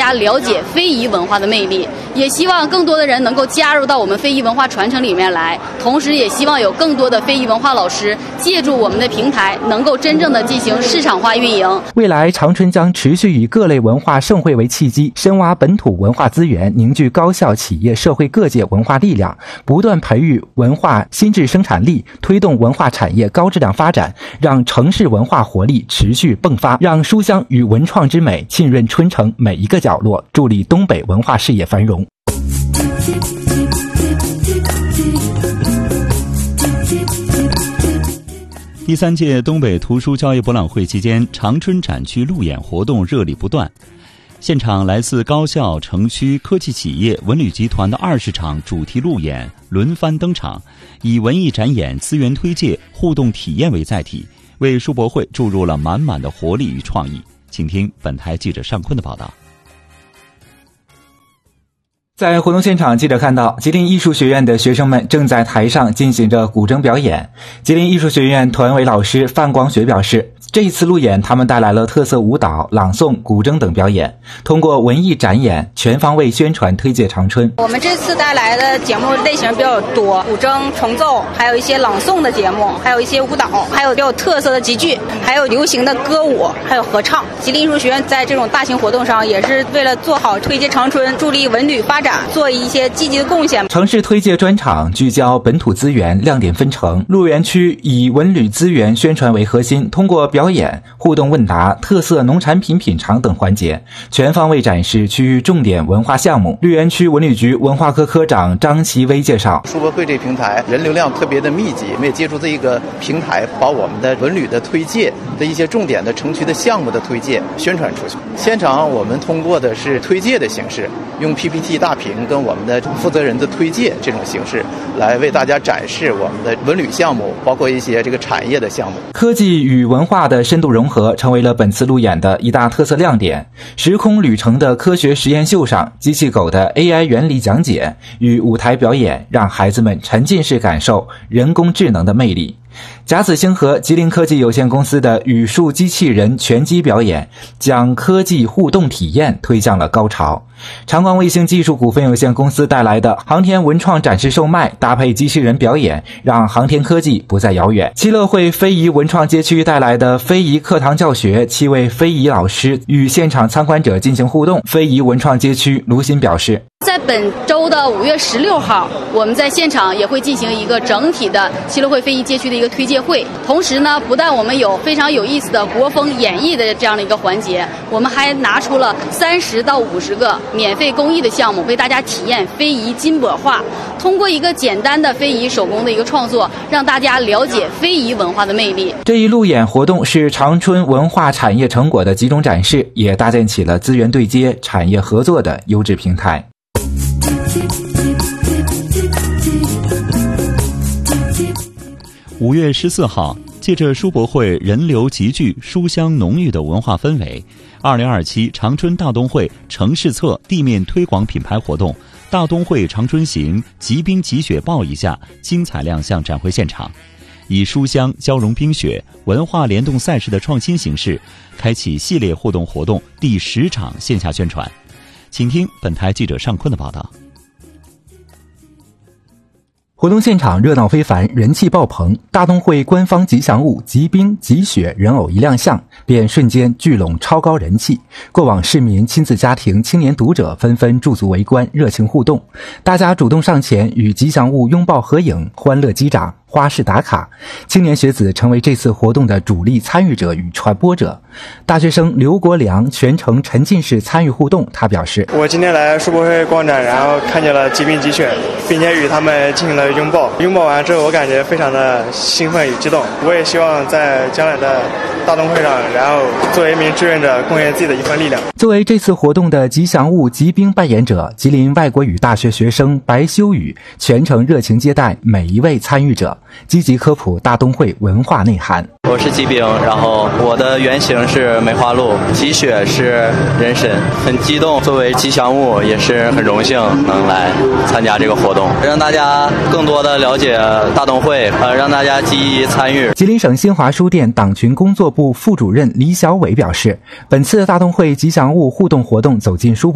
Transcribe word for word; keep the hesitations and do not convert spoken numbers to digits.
家了解非遗文化的魅力，也希望更多的人能够加入到我们非遗文化传承里面来，同时也希望有更多的非遗文化老师借助我们的平台，能够真正的进行市场化运营。 未来长春将持续以各类文化盛会为契机，深挖本土文化资源，凝聚高校、企业、社会各界文化力量，不断培育文化新质生产力，推动文化产业高质量发展，让城市文化活力持续迸发，让书香与文创之美浸润春城每一个角落，助力东北文化事业繁荣。 第三届东北图书交易博览会期间，长春展区路演活动热力不断。现场来自高校、城区、科技企业、文旅集团的二十场主题路演轮番登场，以文艺展演、资源推介、互动体验为载体，为书博会注入了满满的活力与创意。请听本台记者尚坤的报道。 在活动现场，记者看到吉林艺术学院的学生们正在台上进行着古筝表演。吉林艺术学院团委老师范光学表示，这一次路演他们带来了特色舞蹈、朗诵、古筝等表演，通过文艺展演全方位宣传推介长春。 我们这次带来的节目类型比较多，古筝、重奏，还有一些朗诵的节目，还有一些舞蹈，还有比较特色的集剧，还有流行的歌舞，还有合唱。吉林艺术学院在这种大型活动上也是为了做好推介长春、助力文旅发展做一些积极的贡献。 城市推介专场聚焦本土资源，亮点纷呈。路园区以文旅资源宣传为核心，通过表演、互动问答、特色农产品品尝等环节，全方位展示区域重点文化项目。绿园区文旅局文化科科长张其威介绍， 书博会这平台人流量特别的密集，我们也借助这一个平台，把我们的文旅的推介的一些重点的城区的项目的推介宣传出去。现场我们通过的是推介的形式，用 P P T 大屏跟我们的负责人的推介这种形式来为大家展示我们的文旅项目，包括一些这个产业的项目。 科技与文化的深度融合成为了本次路演的一大特色亮点。时空旅程的科学实验秀上，机器狗的 A I 原理讲解与舞台表演，让孩子们沉浸式感受人工智能的魅力。甲子星河吉林科技有限公司的语数机器人拳击表演，将科技互动体验推向了高潮。长光卫星技术股份有限公司带来的航天文创展示售卖，搭配机器人表演，让航天科技不再遥远。七乐会非遗文创街区带来的非遗课堂教学，七位非遗老师与现场参观者进行互动。非遗文创街区卢鑫表示， 在本周的五月十六号，我们在现场也会进行一个整体的七乐会非遗街区的一个推介会。同时呢，不但我们有非常有意思的国风演绎的这样的一个环节，我们还拿出了三十到五十个免费公益的项目，为大家体验非遗金箔画。通过一个简单的非遗手工的一个创作，让大家了解非遗文化的魅力。 这一路演活动是长春文化产业成果的集中展示，也搭建起了资源对接、产业合作的优质平台。 五月十四号，借着书博会人流集聚、书香浓郁的文化氛围，二零二七长春大东会城市策地面推广品牌活动大东会长春行集冰集雪报一下精彩亮相展会现场，以书香交融冰雪、文化联动赛事的创新形式，开启系列互动活动第十场线下宣传。请听本台记者尚坤的报道。 活动现场热闹非凡，人气爆棚，大东会官方吉祥物集冰集雪人偶一亮相，便瞬间聚拢超高人气。过往市民、亲子家庭、青年读者纷纷驻足围观，热情互动，大家主动上前与吉祥物拥抱合影，欢乐击掌，花式打卡。青年学子成为这次活动的主力参与者与传播者。大学生刘国良全程沉浸式参与互动，他表示， 我今天来书博会逛展，然后看见了集冰集雪，并且与他们进行了拥抱。拥抱完之后，我感觉非常的兴奋与激动。我也希望在将来的大东会上，然后作为一名志愿者贡献自己的一份力量。 作为这次活动的吉祥物集冰扮演者，吉林外国语大学学生白修宇全程热情接待每一位参与者，积极科普大东会文化内涵。 我是集冰，然后我的原型是梅花鹿，集雪是人参，很激动。作为吉祥物，也是很荣幸能来参加这个活动，让大家更多的了解大东会，呃，让大家积极参与。 吉林省新华书店党群工作部副主任李小伟表示，本次大东会吉祥物互动活动走进书